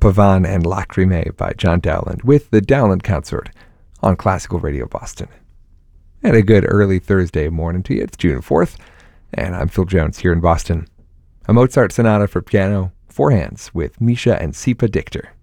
Pavan and Lacrimae by John Dowland with the Dowland Consort on Classical Radio Boston. And a good early Thursday morning to you. It's June 4th, and I'm Phil Jones here in Boston. A Mozart sonata for piano, four hands with Misha and Sipa Dichter.